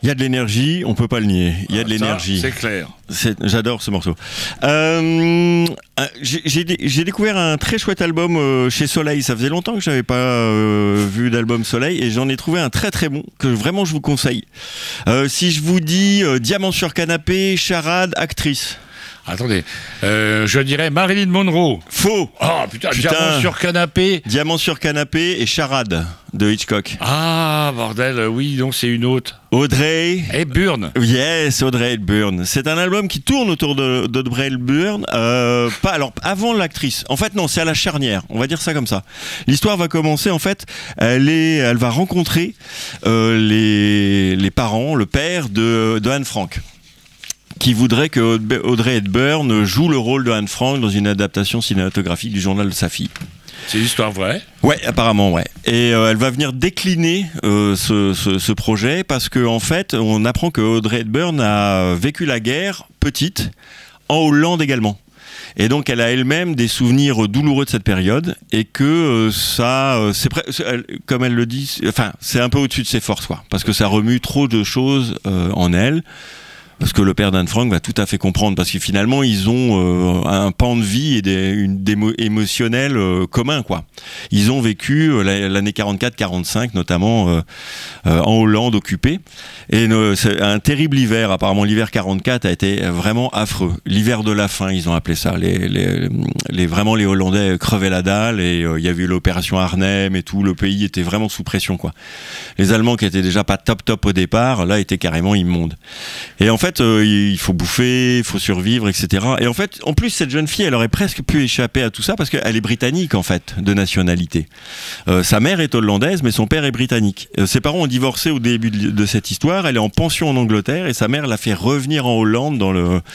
Il y a de l'énergie, on peut pas le nier. Il y a de l'énergie. C'est clair. J'adore ce morceau. J'ai découvert un très chouette album chez Soleil. Ça faisait longtemps que j'avais pas vu d'album Soleil et j'en ai trouvé un très très bon que vraiment je vous conseille. Si je vous dis Diamant sur canapé, charade, actrice. Attendez, je dirais Marilyn Monroe. Faux. Oh putain, Diamant sur canapé. Diamant sur canapé et charade de Hitchcock. Ah bordel, oui, donc c'est une autre. Audrey Hepburn. Yes, Audrey Hepburn. C'est un album qui tourne autour d'Audrey Hepburn. Pas alors avant l'actrice. En fait non, c'est à la charnière. On va dire ça comme ça. L'histoire va commencer en fait. Elle va rencontrer les parents, le père de Anne Frank, qui voudrait que Audrey Hepburn joue le rôle de Anne Frank dans une adaptation cinématographique du journal de sa fille. C'est une histoire vraie ? Ouais, apparemment, ouais. Et elle va venir décliner ce projet parce que en fait, on apprend que Audrey Hepburn a vécu la guerre petite en Hollande également. Et donc, elle a elle-même des souvenirs douloureux de cette période et que comme elle le dit, enfin, c'est un peu au-dessus de ses forces, quoi, parce que ça remue trop de choses en elle. Parce que le père d'Anne Frank va tout à fait comprendre, parce que finalement ils ont un pan de vie et des émotionnels communs, quoi. Ils ont vécu l'année 44-45 notamment en Hollande occupée, et c'est un terrible hiver. Apparemment l'hiver 44 a été vraiment affreux. L'hiver de la faim, ils ont appelé ça. Vraiment les Hollandais crevaient la dalle et il y a eu l'opération Arnhem et tout. Le pays était vraiment sous pression, quoi. Les Allemands qui étaient déjà pas top au départ, là étaient carrément immondes. Et en fait, il faut bouffer, il faut survivre, etc. Et en fait, en plus, cette jeune fille, elle aurait presque pu échapper à tout ça parce qu'elle est britannique, en fait, de nationalité. Sa mère est hollandaise, mais son père est britannique. Ses parents ont divorcé au début de cette histoire. Elle est en pension en Angleterre et sa mère l'a fait revenir en Hollande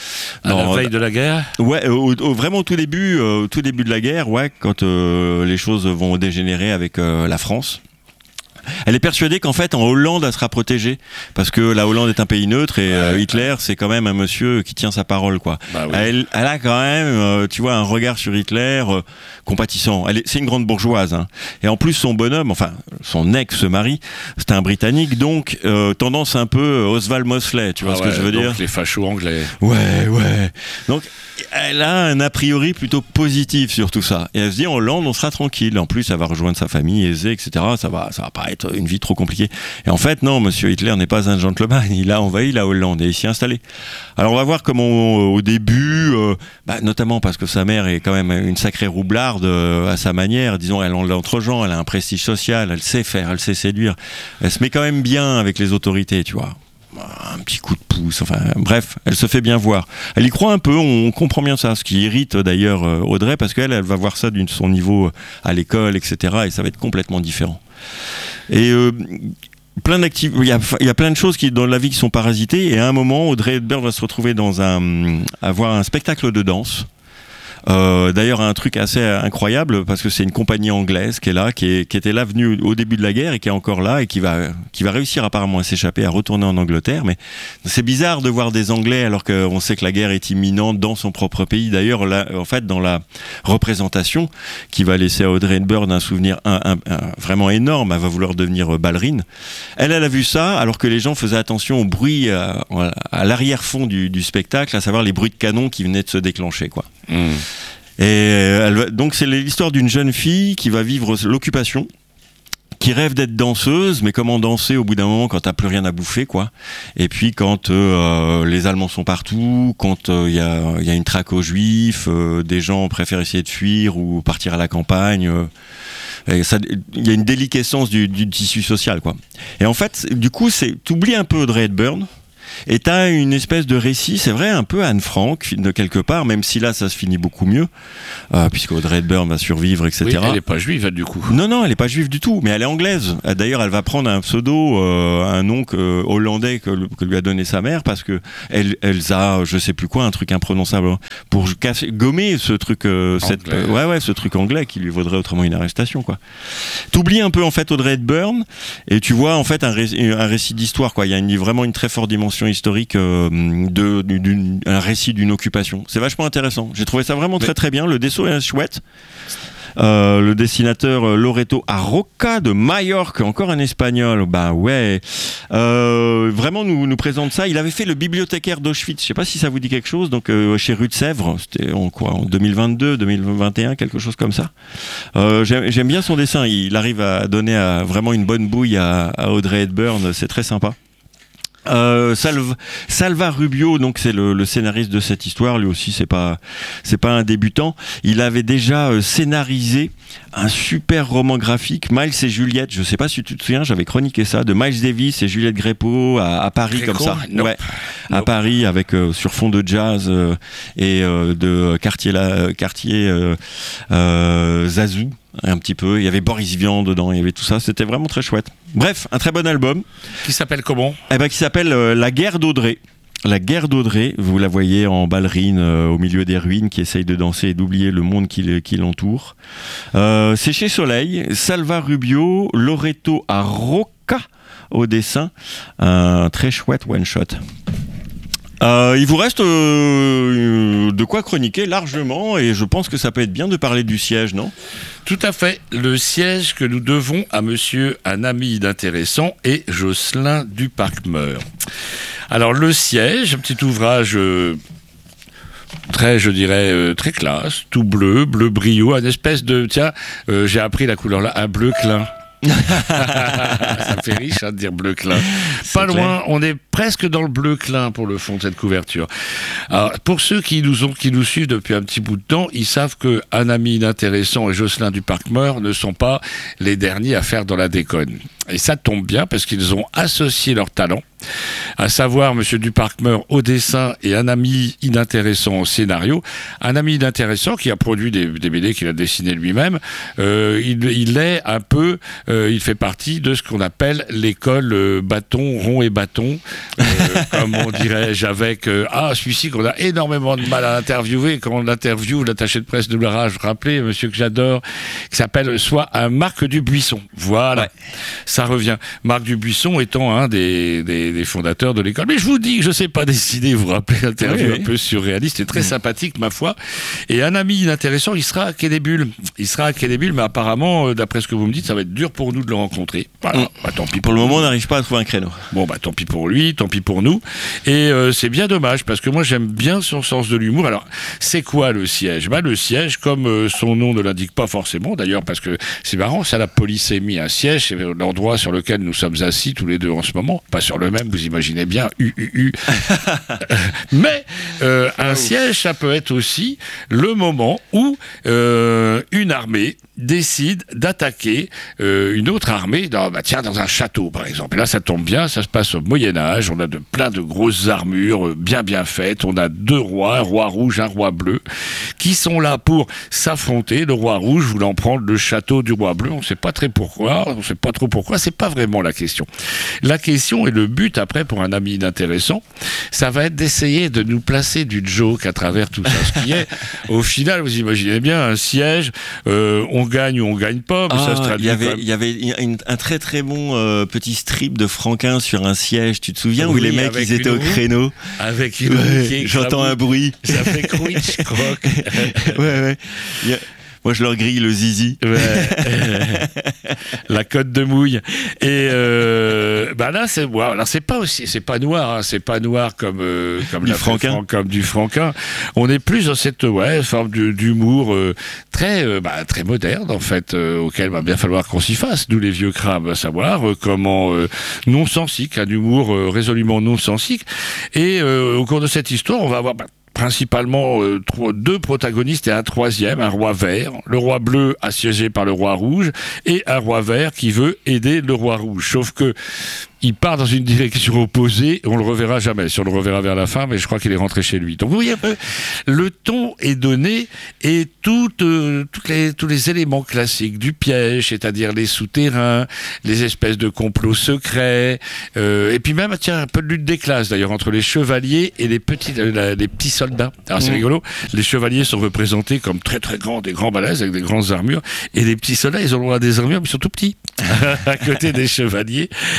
à la veille de la guerre. Ouais, vraiment au tout début de la guerre, ouais, quand les choses vont dégénérer avec la France. Elle est persuadée qu'en fait en Hollande elle sera protégée parce que la Hollande est un pays neutre et Hitler c'est quand même un monsieur qui tient sa parole, quoi. Bah oui. Elle a quand même tu vois un regard sur Hitler compatissant. C'est une grande bourgeoise, hein. Et en plus son bonhomme, enfin son ex-mari, c'était un Britannique, donc tendance un peu Oswald Mosley, tu vois ce que je veux dire. Les fachos anglais. Ouais. Donc elle a un a priori plutôt positif sur tout ça. Et elle se dit en Hollande on sera tranquille. En plus elle va rejoindre sa famille aisée, etc. Ça va pas être une vie trop compliquée. Et en fait non, monsieur Hitler n'est pas un gentleman. Il a envahi la Hollande et il s'y est installé. Alors on va voir comment au début, notamment parce que sa mère est quand même une sacrée roublarde à sa manière. Disons elle en entre gens, elle a un prestige social, elle sait faire, elle sait séduire. Elle se met quand même bien avec les autorités, tu vois. Un petit coup de pouce, enfin bref, elle se fait bien voir. Elle y croit un peu, on comprend bien ça, ce qui irrite d'ailleurs Audrey, parce qu'elle va voir ça de son niveau à l'école, etc. Et ça va être complètement différent. Et plein d'activités, il y a plein de choses dans la vie qui sont parasitées, et à un moment, Audrey Hepburn va se retrouver à voir un spectacle de danse. D'ailleurs un truc assez incroyable parce que c'est une compagnie anglaise qui est là, qui était là venue au début de la guerre et qui est encore là et qui va réussir apparemment à s'échapper, à retourner en Angleterre. Mais c'est bizarre de voir des Anglais alors qu'on sait que la guerre est imminente dans son propre pays. D'ailleurs là, en fait dans la représentation qui va laisser à Audrey Hepburn un souvenir vraiment énorme, elle va vouloir devenir ballerine. Elle a vu ça alors que les gens faisaient attention au bruit à l'arrière-fond du spectacle, à savoir les bruits de canon qui venaient de se déclencher, quoi. Et donc c'est l'histoire d'une jeune fille qui va vivre l'occupation, qui rêve d'être danseuse, mais comment danser au bout d'un moment quand t'as plus rien à bouffer, quoi. Et puis quand les Allemands sont partout, quand il y a une traque aux Juifs, des gens préfèrent essayer de fuir ou partir à la campagne. Il y a une déliquescence du tissu social, quoi. Et en fait, du coup, t'oublies un peu Audrey Hepburn. Et t'as une espèce de récit, c'est vrai, un peu Anne Frank, de quelque part, même si là, ça se finit beaucoup mieux, puisque Audrey Hepburn va survivre, etc. Oui, elle n'est pas juive, elle, du coup. Non, elle n'est pas juive du tout, mais elle est anglaise. D'ailleurs, elle va prendre un pseudo, un nom hollandais que lui a donné sa mère, parce que Elsa, je sais plus quoi, un truc imprononçable, pour gommer ce truc, ce truc anglais qui lui vaudrait autrement une arrestation, quoi. T'oublies un peu, en fait, Audrey Hepburn, et tu vois, en fait, un récit d'histoire, quoi. Il y a vraiment une très forte dimension historique, un récit d'une occupation. C'est vachement intéressant. J'ai trouvé ça vraiment très très bien. Le dessin est chouette. Le dessinateur Loreto Arroca de Majorque, encore un espagnol. Bah ouais. Vraiment nous présente ça. Il avait fait le bibliothécaire d'Auschwitz. Je sais pas si ça vous dit quelque chose. Donc chez Rue de Sèvres, c'était en 2022, 2021, quelque chose comme ça. J'aime bien son dessin. Il arrive à donner vraiment une bonne bouille à Audrey Hepburn. C'est très sympa. Salva Rubio, donc c'est le scénariste de cette histoire. Lui aussi, c'est pas un débutant. Il avait déjà scénarisé un super roman graphique, Miles et Juliette. Je sais pas si tu te souviens, j'avais chroniqué ça, de Miles Davis et Juliette Grépeau à Paris, comme ça. Nope. Ouais, à Paris avec sur fond de jazz et de quartier Zazou. Un petit peu, il y avait Boris Vian dedans, il y avait tout ça, c'était vraiment très chouette. Bref, un très bon album. Qui s'appelle comment ? Qui s'appelle La guerre d'Audrey. La guerre d'Audrey, vous la voyez en ballerine au milieu des ruines qui essaye de danser et d'oublier le monde qui l'entoure. C'est chez Soleil, Salva Rubio, Loreto Arroca au dessin, un très chouette one-shot. Il vous reste de quoi chroniquer largement et je pense que ça peut être bien de parler du siège, non ? Tout à fait. Le siège que nous devons à monsieur un ami d'intéressant et Jocelyn Duparc-Meur. Alors le siège, un petit ouvrage très classe, tout bleu brio, une espèce de, j'ai appris la couleur là, un bleu clin. Ça me fait riche de dire bleu clin. Pas loin, on est presque dans le bleu clin pour le fond de cette couverture. Alors, pour ceux qui nous suivent depuis un petit bout de temps, ils savent que un ami inintéressant et Jocelyn Duparc-Meur ne sont pas les derniers à faire dans la déconne. Et ça tombe bien parce qu'ils ont associé leurs talents, à savoir monsieur Duparc-Meur au dessin et un ami inintéressant au scénario. Un ami inintéressant qui a produit des BD qu'il a dessiné lui-même. Il est un peu, il fait partie de ce qu'on appelle l'école bâton, rond et bâton, comme on dirait-je, avec celui-ci qu'on a énormément de mal à interviewer quand on interviewe l'attaché de presse de Lara, je rappelais, monsieur que j'adore, qui s'appelle soit un Marc Dubuisson. Voilà. Ouais. Ça revient. Marc Dubuisson étant un des fondateurs de l'école. Mais je vous dis que je ne sais pas dessiner, vous vous rappelez l'interview un peu surréaliste et très sympathique, ma foi. Et un ami inintéressant, il sera à Quai des Bulles. Mais apparemment, d'après ce que vous me dites, ça va être dur pour nous de le rencontrer. Voilà. Tant pis pour le moment, on n'arrive pas à trouver un créneau. Bon, tant pis pour lui, tant pis pour nous. Et c'est bien dommage, parce que moi, j'aime bien son sens de l'humour. Alors, c'est quoi le siège ? Le siège, comme son nom ne l'indique pas forcément, d'ailleurs, parce que c'est marrant, ça, la polysémie. Un siège, c'est l'endroit sur lequel nous sommes assis tous les deux en ce moment. Pas sur le même, vous imaginez bien, Mais un siège, ça peut être aussi le moment où une armée décide d'attaquer une autre armée dans un château, par exemple. Et là, ça tombe bien, ça se passe au Moyen-Âge. On a plein de grosses armures bien faites. On a deux rois, un roi rouge, un roi bleu, qui sont là pour s'affronter. Le roi rouge voulant prendre le château du roi bleu. On ne sait pas trop pourquoi. C'est pas vraiment la question. La question et le but, après, pour un ami inintéressant, ça va être d'essayer de nous placer du joke à travers tout ça. Ce qui est, au final, vous imaginez bien, un siège, on gagne ou on gagne pas. Il y avait un très très bon petit strip de Franquin sur un siège, tu te souviens, où les mecs ils étaient au créneau avec une j'entends un bruit, ça fait crunch croc. ouais. Moi, je leur grille le zizi. Ouais. La côte de mouille. Et là, c'est noir. Alors, c'est pas noir. Hein, c'est pas noir comme du Franquin. Comme du Franquin. On est plus dans cette forme d'humour très moderne en fait, auquel va bien falloir qu'on s'y fasse. D'où les vieux crabes, à savoir comment non sensique, un humour résolument non sensique. Et au cours de cette histoire, on va avoir principalement deux protagonistes et un troisième, un roi vert, le roi bleu assiégé par le roi rouge et un roi vert qui veut aider le roi rouge. Sauf que il part dans une direction opposée, on le reverra jamais. Si on le reverra vers la fin, mais je crois qu'il est rentré chez lui. Donc vous voyez un peu, le ton est donné et tous les éléments classiques du piège, c'est-à-dire les souterrains, les espèces de complots secrets, et puis même un peu de lutte des classes d'ailleurs entre les chevaliers et les petits soldats. Alors c'est rigolo, les chevaliers sont représentés comme très très grands, des grands balèzes avec des grandes armures, et les petits soldats ils ont le droit à des armures mais ils sont tout petits à côté des chevaliers. Et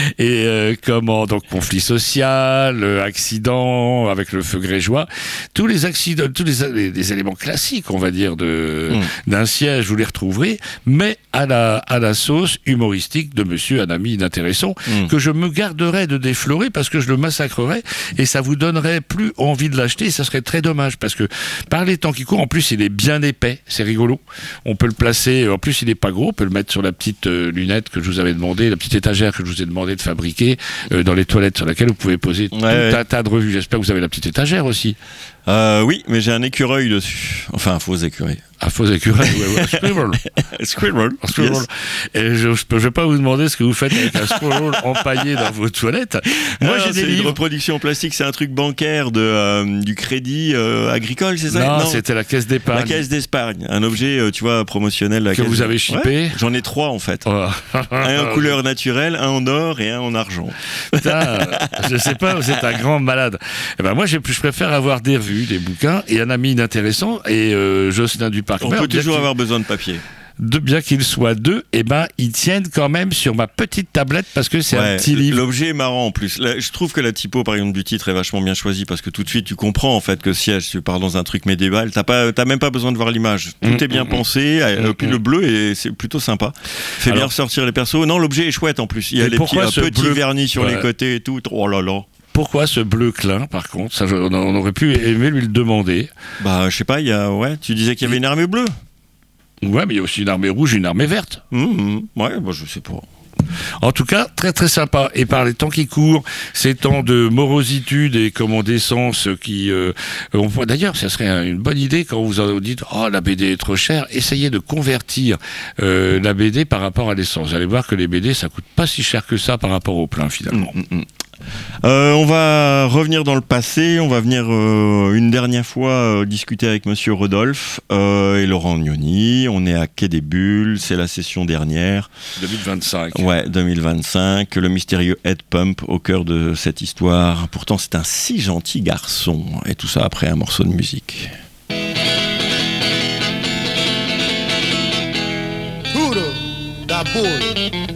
Donc conflit social, accident avec le feu grégeois, tous les accidents, les éléments classiques, on va dire, d'un siège, vous les retrouverez, mais à la sauce humoristique de Monsieur un ami inintéressant, que je me garderais de déflorer parce que je le massacrerais et ça vous donnerait plus envie de l'acheter et ça serait très dommage parce que par les temps qui courent, en plus il est bien épais, c'est rigolo. On peut le placer, en plus il est pas gros, on peut le mettre sur la petite lunette que je vous avais demandé, la petite étagère que je vous ai demandé de fabriquer dans les toilettes sur laquelle vous pouvez poser tout un tas de revues. J'espère que vous avez la petite étagère aussi. Oui, mais j'ai un écureuil dessus. Enfin, un faux écureuil. Un faux écureuil, squirrel. Squirrel. Yes. Et je ne vais pas vous demander ce que vous faites avec un squirrel empaillé dans vos toilettes. Moi, j'ai des livres. Une reproduction en plastique, c'est un truc bancaire du crédit agricole, c'est ça? Non, c'était la caisse d'épargne. La caisse d'épargne, un objet, tu vois, promotionnel. Que vous avez shippé. Ouais, j'en ai 3 en fait. Oh. Un en couleur naturelle, un en or et un en argent. Putain, je sais pas, vous êtes un grand malade. Eh ben moi, je préfère avoir des revues, des bouquins et un ami inintéressant et Jocelyn Duparc. On peut toujours avoir besoin de papier. Bien qu'ils soient deux, ils tiennent quand même sur ma petite tablette parce que c'est un petit livre. L'objet est marrant en plus. Là, je trouve que la typo, par exemple, du titre est vachement bien choisie parce que tout de suite, tu comprends en fait que siège, tu pars dans un truc médiéval, t'as même pas besoin de voir l'image. Tout est bien pensé. Puis le bleu, c'est plutôt sympa. Fait bien ressortir les persos. Non, l'objet est chouette en plus. Il y a les petits vernis sur les côtés et tout. Oh là là. Pourquoi ce bleu clin, par contre? Ça, on aurait pu aimer lui le demander. Bah, je sais pas, tu disais qu'il y avait une armée bleue. Ouais, mais il y a aussi une armée rouge et une armée verte. Ouais, bah, je sais pas. En tout cas, très très sympa. Et par les temps qui courent, ces temps de morositude et d'essence qui... D'ailleurs, ça serait une bonne idée quand vous dites « Oh, la BD est trop chère », essayez de convertir la BD par rapport à l'essence. Vous allez voir que les BD, ça coûte pas si cher que ça par rapport au plein, finalement. On va revenir dans le passé, on va venir une dernière fois discuter avec Monsieur Rodolphe et Laurent Gnoni. On est à Quai des Bulles, c'est la session dernière. 2025. Ouais, 2025. Le mystérieux Head Pump au cœur de cette histoire. Pourtant, c'est un si gentil garçon. Et tout ça après un morceau de musique. Puro da bull.